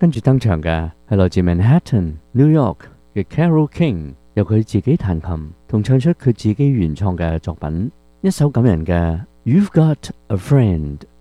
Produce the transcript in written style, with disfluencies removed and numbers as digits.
跟住登場嘅係來自 Manhattan、New York 嘅 Carole King，由佢自己彈琴同唱出佢自己原創嘅作品，一首感人嘅 You've Got a Friend。